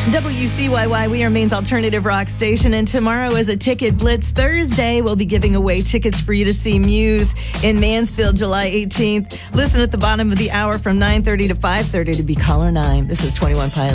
WCYY, we are Maine's alternative rock station, and tomorrow is a Ticket Blitz Thursday. We'll be giving away tickets for you to see Muse in Mansfield, July 18th. Listen at the bottom of the hour from 9:30 to 5:30 to be caller 9. This is 21 Pilots.